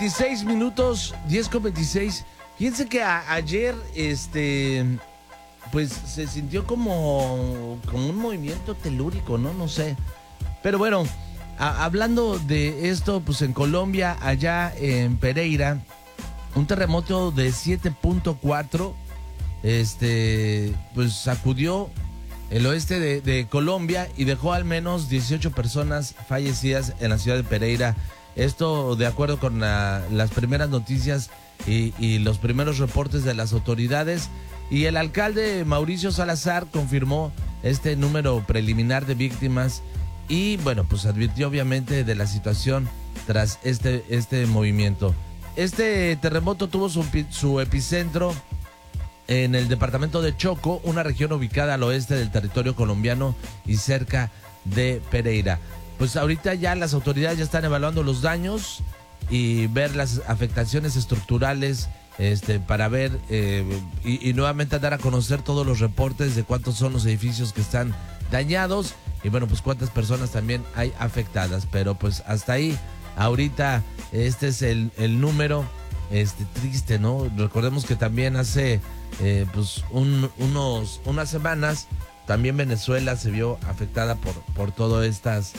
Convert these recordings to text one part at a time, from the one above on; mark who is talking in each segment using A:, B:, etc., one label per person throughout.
A: 10:26 minutos, 10:26. Fíjense que ayer, pues se sintió como un movimiento telúrico, ¿no? No sé. Pero bueno, hablando de esto, pues en Colombia, allá en Pereira, un terremoto de 7.4, pues sacudió el oeste de Colombia y dejó al menos 18 personas fallecidas en la ciudad de Pereira. Esto de acuerdo con las primeras noticias y los primeros reportes de las autoridades. Y el alcalde Mauricio Salazar confirmó este número preliminar de víctimas y bueno, pues advirtió obviamente de la situación tras este movimiento. Este terremoto tuvo su epicentro en el departamento de Choco, una región ubicada al oeste del territorio colombiano y cerca de Pereira. Pues ahorita ya las autoridades ya están evaluando los daños y ver las afectaciones estructurales para ver y nuevamente dar a conocer todos los reportes de cuántos son los edificios que están dañados y bueno, pues cuántas personas también hay afectadas. Pero pues hasta ahí, ahorita este es el número triste, ¿no? Recordemos que también hace pues unas semanas también Venezuela se vio afectada por todas estas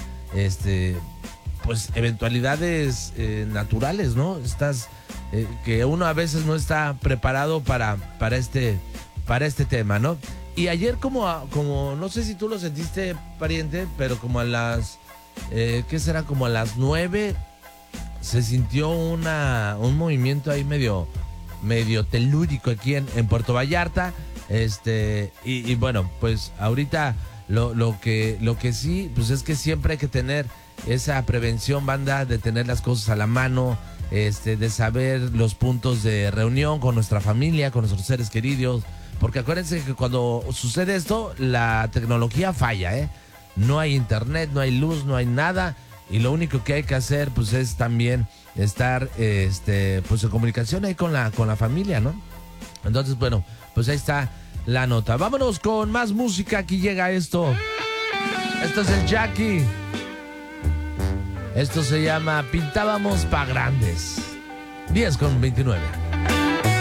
A: pues eventualidades naturales, ¿no? Estas que uno a veces no está preparado para este tema, ¿no? Y ayer como no sé si tú lo sentiste, pariente, pero como a las ¿qué será? Como a las 9 se sintió un movimiento ahí medio telúrico aquí en Puerto Vallarta. Y bueno, pues ahorita lo que sí, pues es que siempre hay que tener esa prevención, banda, de tener las cosas a la mano, de saber los puntos de reunión con nuestra familia, con nuestros seres queridos, porque acuérdense que cuando sucede esto, la tecnología falla, ¿eh? No hay internet, no hay luz, no hay nada, y lo único que hay que hacer, pues es también estar, pues en comunicación ahí con la familia, ¿no? Entonces, bueno, pues ahí está la nota. Vámonos con más música. Aquí llega esto. Esto es el Jackie. Esto se llama Pintábamos pa' Grandes. 10:29.